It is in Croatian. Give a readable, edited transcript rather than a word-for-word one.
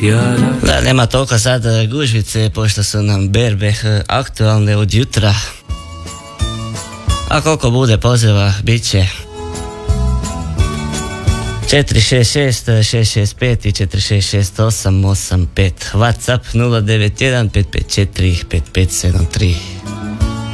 Da, nema toliko sad gužvice, pošto su nam berbe aktualne od jutra. A koliko bude poziva, bit će 466 665 i 466 885. WhatsApp 091 554 5573.